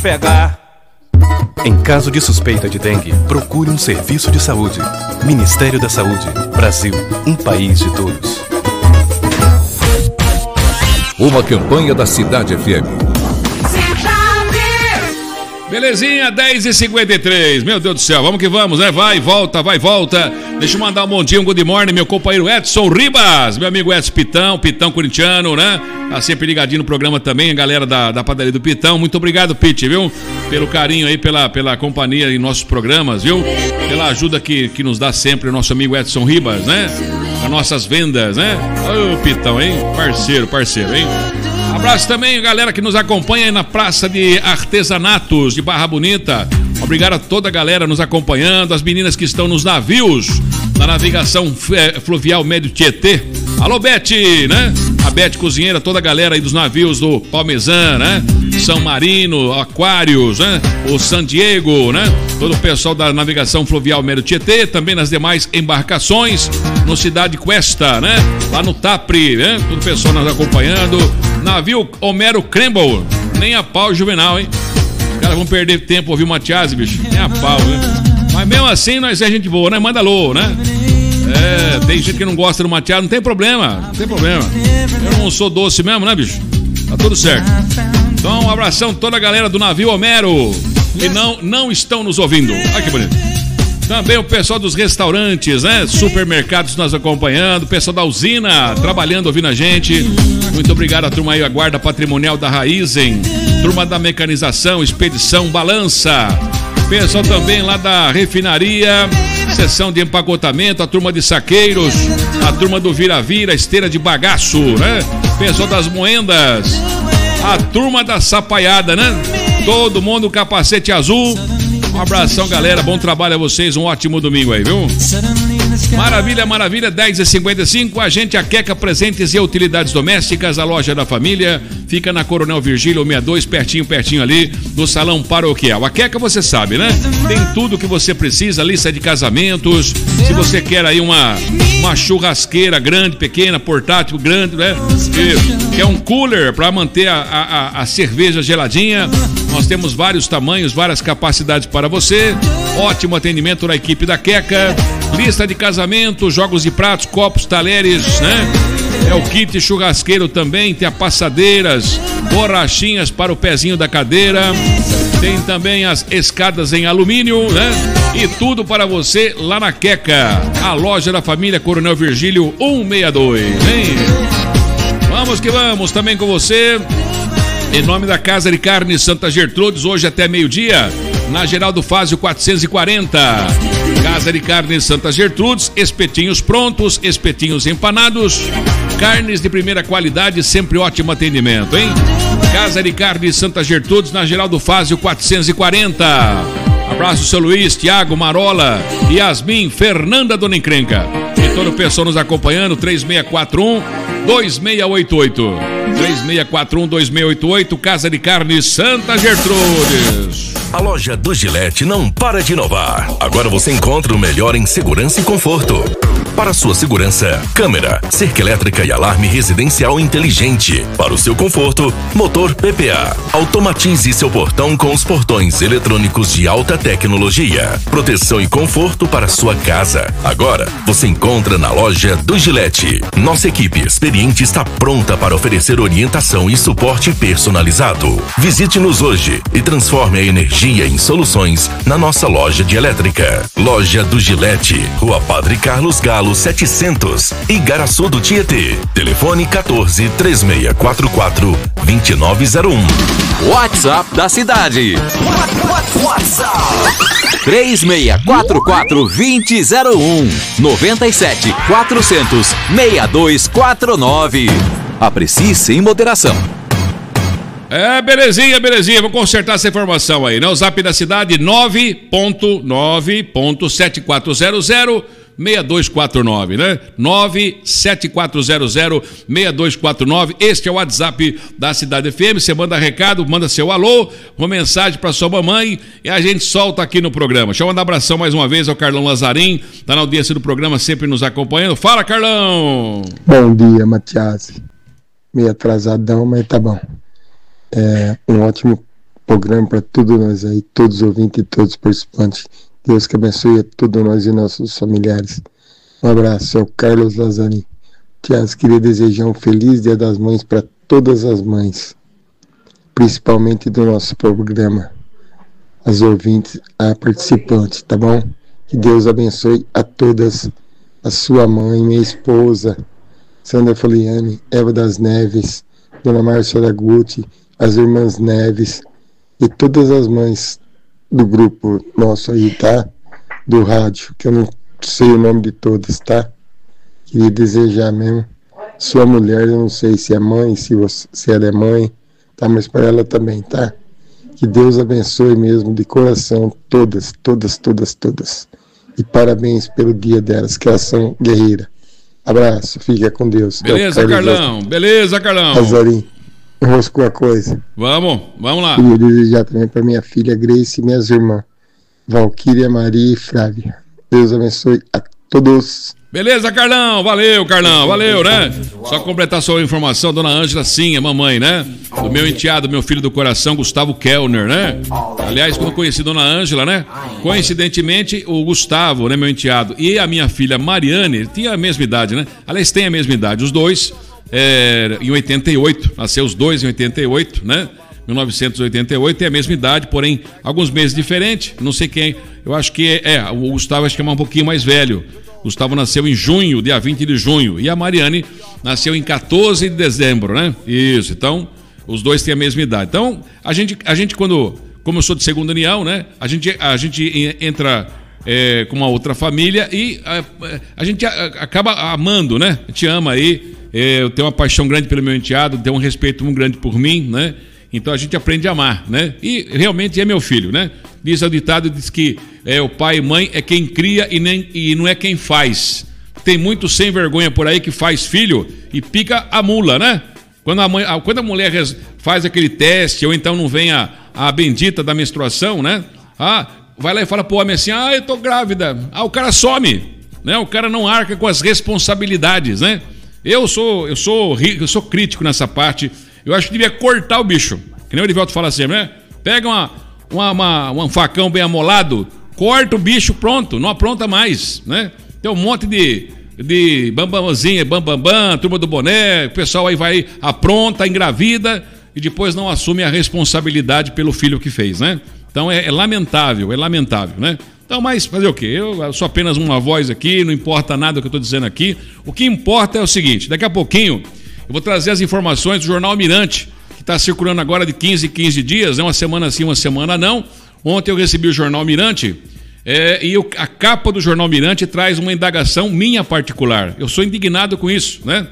pegar. Em caso de suspeita de dengue, procure um serviço de saúde. Ministério da Saúde. Brasil, um país de todos. Uma campanha da Cidade FM. Belezinha, 10h53. Meu Deus do céu, vamos que vamos, né? Vai, volta, vai, volta. Deixa eu mandar um bom dia, um good morning, meu companheiro Edson Ribas, meu amigo Edson Pitão corintiano, né? Tá sempre ligadinho no programa também, a galera da padaria do Pitão. Muito obrigado, Pete, viu? Pelo carinho aí, pela companhia em nossos programas, viu? Pela ajuda que nos dá sempre o nosso amigo Edson Ribas, né? As nossas vendas, né? Ô, Pitão, hein? Parceiro, hein? Abraço também a galera que nos acompanha aí na Praça de Artesanatos de Barra Bonita. Obrigado a toda a galera nos acompanhando, as meninas que estão nos navios, na navegação fluvial Médio Tietê. Alô, Beth, né? A Beth cozinheira, toda a galera aí dos navios do Palmesan, né? São Marino, Aquários, né? O San Diego, né? Todo o pessoal da navegação fluvial Médio Tietê, também nas demais embarcações, no Cidade Cuesta, né? Lá no Tapri, né? Todo o pessoal nos acompanhando. Navio Homero Cremble, nem a pau Juvenal, hein? Os caras vão perder tempo ouvir o Matiasi, bicho. Nem a pau, né? Mas mesmo assim, nós é gente boa, né? Manda alô, né? Tem gente que não gosta do Matiasi, não tem problema. Eu não sou doce mesmo, né, bicho? Tá tudo certo. Então, um abração a toda a galera do Navio Homero que não estão nos ouvindo. Olha que bonito. Também o pessoal dos restaurantes, né? Supermercados nos acompanhando, o pessoal da usina trabalhando, ouvindo a gente. Muito obrigado à turma aí, a Guarda Patrimonial da Raizen, turma da Mecanização, Expedição, Balança, pessoal também lá da Refinaria, Seção de Empacotamento, a turma de Saqueiros, a turma do Vira-Vira, Esteira de Bagaço, né? Pessoal das Moendas, a turma da Sapaiada, né? Todo mundo capacete azul. Um abração, galera, bom trabalho a vocês, um ótimo domingo aí, viu? Maravilha, 10h55, a Queca Presentes e Utilidades Domésticas, a loja da família, fica na Coronel Virgílio 62, pertinho ali, do Salão Paroquial. A Queca, você sabe, né? Tem tudo que você precisa, lista de casamentos, se você quer aí uma churrasqueira grande, pequena, portátil, grande, né? Quer um cooler para manter a cerveja geladinha, nós temos vários tamanhos, várias capacidades para você, ótimo atendimento na equipe da Queca, lista de casamento, jogos de pratos, copos, talheres, né? É o kit churrasqueiro também, tem passadeiras, borrachinhas para o pezinho da cadeira, tem também as escadas em alumínio, né? E tudo para você lá na Queca, a loja da família Coronel Virgílio 162, hein? Vamos que vamos, também com você, em nome da Casa de Carne Santa Gertrudes, hoje até meio-dia, na Geraldo Fázio 440. Casa de Carne Santa Gertrudes, espetinhos prontos, espetinhos empanados, carnes de primeira qualidade, sempre ótimo atendimento, hein? Casa de Carne Santa Gertrudes, na Geraldo Fázio 440. Abraço, seu Luiz, Tiago, Marola, Yasmin, Fernanda, Dona Encrenca. E todo o pessoal nos acompanhando, 3641-2688. 3641-2688, Casa de Carne Santa Gertrudes. A loja do Gillette não para de inovar. Agora você encontra o melhor em segurança e conforto. Para sua segurança, câmera, cerca elétrica e alarme residencial inteligente. Para o seu conforto, motor PPA. Automatize seu portão com os portões eletrônicos de alta tecnologia. Proteção e conforto para sua casa. Agora, você encontra na loja do Gillette. Nossa equipe experiente está pronta para oferecer orientação e suporte personalizado. Visite-nos hoje e transforme a energia em soluções na nossa loja de elétrica. Loja do Gillette, Rua Padre Carlos Galo 700, Igaraçu do Tietê. Telefone 14-3644-2901. WhatsApp da cidade. WhatsApp 3644-2001 97 400 6249. Aprecie sem moderação. Belezinha, vou consertar essa informação aí, né? O zap da cidade 9.9.7400-6249, né? 97400-6249. Este é o WhatsApp da Cidade FM. Você manda recado, manda seu alô, uma mensagem para sua mamãe e a gente solta aqui no programa. Deixa eu mandar um abração mais uma vez ao Carlão Lazarim, tá na audiência do programa, sempre nos acompanhando. Fala, Carlão! Bom dia, Matiasi. Meio atrasadão, mas tá bom. Um ótimo programa, para todos nós aí, todos os ouvintes e todos os participantes. Deus que abençoe a todos nós e nossos familiares. Um abraço, é o Carlos Lazzarini. Tiago, queria desejar um feliz Dia das Mães para todas as mães, principalmente do nosso programa, as ouvintes, a participante, tá bom? Que Deus abençoe a todas, a sua mãe, minha esposa, Sandra Foliani, Eva das Neves, Dona Márcia Araguti, as irmãs Neves e todas as mães do grupo nosso aí, tá? Do rádio, que eu não sei o nome de todas, tá? Queria desejar mesmo. Sua mulher, eu não sei se é mãe, se ela é mãe, tá? Mas para ela também, tá? Que Deus abençoe mesmo de coração todas. E parabéns pelo dia delas, que elas são guerreiras. Abraço, fica com Deus. Beleza, Carlão. Beleza, Carlão. Lazarim, enroscou a coisa. Vamos lá. Queria desejar também para minha filha Grace e minhas irmãs, Valquíria, Maria e Flávia. Deus abençoe a todos. Beleza, Carlão, valeu, né? Só completar sua informação, Dona Ângela, sim, é mamãe, né? Do meu enteado, meu filho do coração, Gustavo Kellner, né? Aliás, quando eu conheci Dona Ângela, né? Coincidentemente, o Gustavo, né, meu enteado, e a minha filha Mariane, tinha a mesma idade, né? Aliás, tem a mesma idade, os dois, em 88, nasceu os dois em 88, né? 1988, tem a mesma idade, porém, alguns meses diferentes, não sei quem, eu acho que o Gustavo acho que é um pouquinho mais velho. Gustavo nasceu em junho, dia 20 de junho, e a Mariane nasceu em 14 de dezembro, né? Isso, então, os dois têm a mesma idade. Então, a gente como eu sou de segunda união, né? A gente entra com uma outra família e a gente acaba amando, né? A gente ama aí, eu tenho uma paixão grande pelo meu enteado, tenho um respeito muito grande por mim, né? Então a gente aprende a amar, né? E realmente é meu filho, né? Diz o ditado, diz que o pai e mãe é quem cria e não é quem faz. Tem muito sem vergonha por aí que faz filho e pica a mula, né? Quando a mulher faz aquele teste ou então não vem a bendita da menstruação, né? Vai lá e fala pro homem assim, eu tô grávida. O cara some, né? O cara não arca com as responsabilidades, né? Eu sou crítico nessa parte. Eu acho que devia cortar o bicho. Que nem o Edivaldo fala assim, né? Pega um facão bem amolado, corta o bicho, pronto, não apronta mais, né? Tem um monte de bambamzinha, bambambam, turma do boné, o pessoal aí vai, apronta, engravida e depois não assume a responsabilidade pelo filho que fez, né? Então é lamentável, né? Então, mas fazer o quê? Eu sou apenas uma voz aqui, não importa nada o que eu estou dizendo aqui. O que importa é o seguinte, daqui a pouquinho eu vou trazer as informações do Jornal Mirante, que está circulando agora de 15 em 15 dias, né? Uma semana sim, uma semana não. Ontem eu recebi o Jornal Mirante e a capa do Jornal Mirante traz uma indagação minha particular. Eu sou indignado com isso, né?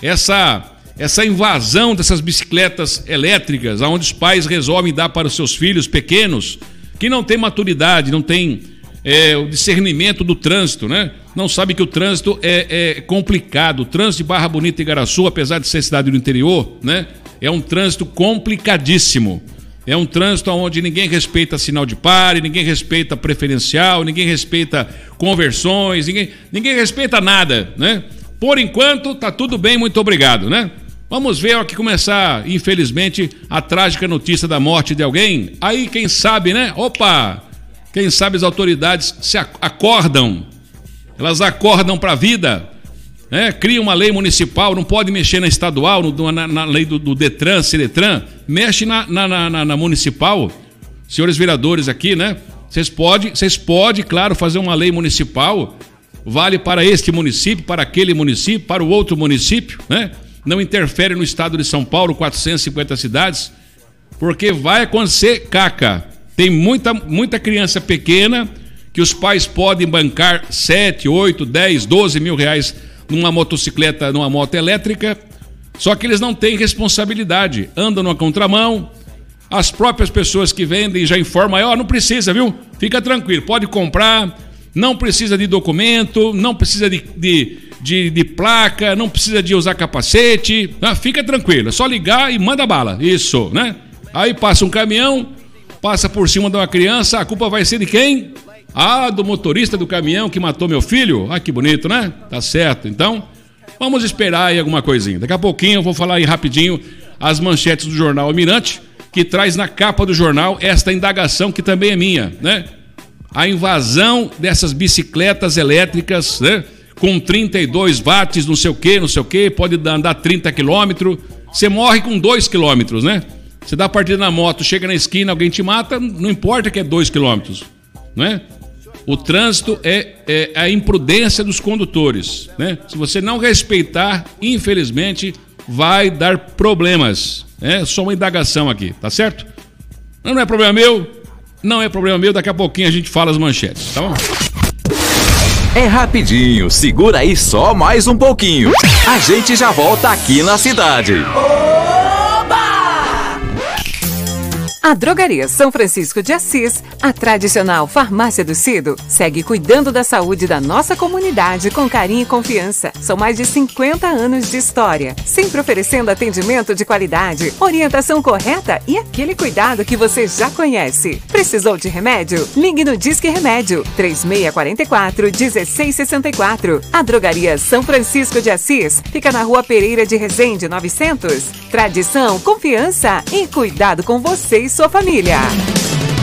Essa invasão dessas bicicletas elétricas, onde os pais resolvem dar para os seus filhos pequenos, que não têm maturidade, não têm o discernimento do trânsito, né? Não sabe que o trânsito é complicado. O trânsito de Barra Bonita e Igaraçu, apesar de ser cidade do interior, né? É um trânsito complicadíssimo. É um trânsito onde ninguém respeita sinal de pare, ninguém respeita preferencial, ninguém respeita conversões, ninguém respeita nada, né? Por enquanto, tá tudo bem, muito obrigado, né? Vamos ver aqui começar, infelizmente, a trágica notícia da morte de alguém. Aí, quem sabe, né? Quem sabe as autoridades se acordam. Elas acordam para a vida, né? Cria uma lei municipal, não pode mexer na estadual, na lei do Detran, Ciretran, mexe na municipal. Senhores vereadores aqui, né? Vocês podem, claro, fazer uma lei municipal, vale para este município, para aquele município, para o outro município, né? Não interfere no estado de São Paulo, 450 cidades, porque vai acontecer caca. Tem muita criança pequena que os pais podem bancar 7, 8, 10, 12 mil reais numa motocicleta, numa moto elétrica, só que eles não têm responsabilidade, andam numa contramão. As próprias pessoas que vendem já informam, não precisa, viu? Fica tranquilo, pode comprar, não precisa de documento, não precisa de placa, não precisa de usar capacete, fica tranquilo, é só ligar e manda bala, isso, né? Aí passa um caminhão, passa por cima de uma criança, a culpa vai ser de quem? Do motorista do caminhão que matou meu filho? Que bonito, né? Tá certo, então vamos esperar aí alguma coisinha. Daqui a pouquinho eu vou falar aí rapidinho as manchetes do Jornal Almirante, que traz na capa do jornal esta indagação que também é minha, né? A invasão dessas bicicletas elétricas, né? Com 32 watts, não sei o que, pode andar 30 quilômetros, você morre com 2 quilômetros, né? Você dá a partida na moto, chega na esquina, alguém te mata, não importa que é 2 quilômetros, né? O trânsito é a imprudência dos condutores, né? Se você não respeitar, infelizmente, vai dar problemas. É só uma indagação aqui, tá certo? Não é problema meu, não é problema meu. Daqui a pouquinho a gente fala as manchetes, tá bom? É rapidinho, segura aí só mais um pouquinho. A gente já volta aqui na cidade. A Drogaria São Francisco de Assis, a tradicional farmácia do Cido, segue cuidando da saúde da nossa comunidade com carinho e confiança. São mais de 50 anos de história, sempre oferecendo atendimento de qualidade, orientação correta e aquele cuidado que você já conhece. Precisou de remédio? Ligue no Disque Remédio, 3644-1664. A Drogaria São Francisco de Assis fica na Rua Pereira de Resende, 900. Tradição, confiança e cuidado com você e sua família.